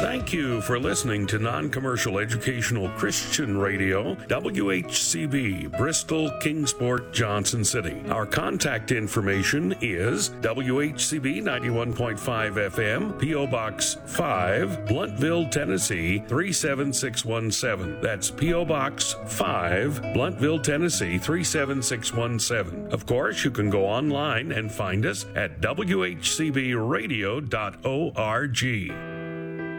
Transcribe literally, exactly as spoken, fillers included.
Thank you for listening to Non-Commercial Educational Christian Radio, W H C B, Bristol, Kingsport, Johnson City. Our contact information is W H C B ninety-one point five F M, P O. Box five, Bluntville, Tennessee three seven six one seven. That's P O. Box five, Bluntville, Tennessee three seven six one seven. Of course, you can go online and find us at w h c b radio dot org.